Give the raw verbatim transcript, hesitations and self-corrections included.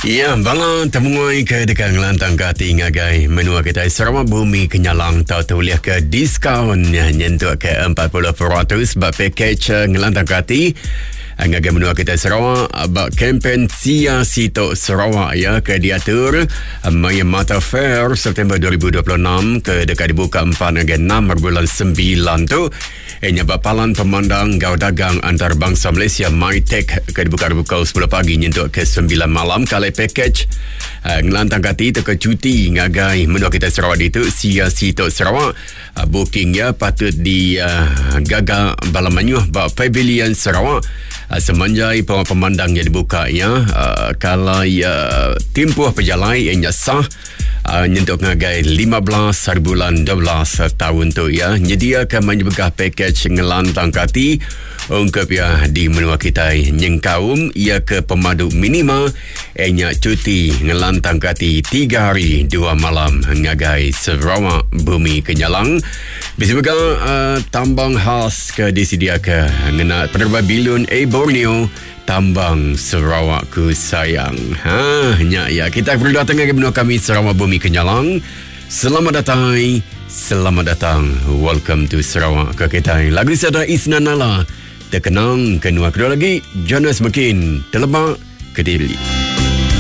Ya, bala temuai ke dekat ngelantang kati ngagai menua kita Sarawak Bumi Kenyalang tau tuliah ke diskaun ya, nyentuh ke empat puluh peratus bak package ngelantang kati ngagai menua kita Sarawak bak kempen Sia Sito Sarawak ya ke diatur Maya Mata Fair September dua ribu dua puluh enam ke dekat dibuka empat hingga enam bulan sembilan tu enya bapalan pemandang gau dagang antarabangsa Malaysia MyTech ke dibuka pukul sepuluh pagi nyentuh ke sembilan malam kali package uh, ngelantang kati teka cuti ngagai menua kita Sarawak itu Sia Sito Sarawak uh, booking ya patut di uh, gagal balamanyuh ba Pavilion Sarawak uh, semanjai pemandang yang dibuka ya uh, kalau uh, tempoh perjalanan yang sah Uh, nyentuk ngagai lima belas hari bulan dua belas tahun tu ya nyediakan menyebegah package ngelantang kati ungkap ya di menua kita nyengkaum ia ke pemadu minima enya cuti ngelantang kati tiga hari dua malam ngagai Sarawak Bumi Kenyalang bisa begal uh, tambang khas ke disediakan ngena penerbang bilun A Borneo tambang Sarawak ku sayang. Ha, nya ya kita perlu datang ke benua kami Sarawak Bumi Kenyalang. Selamat datang, selamat datang. Welcome to Sarawak ke kita. Lagu sada Isna Nala. Terkenang kenua kedua lagi Jonas Makin terlebak ke Dili.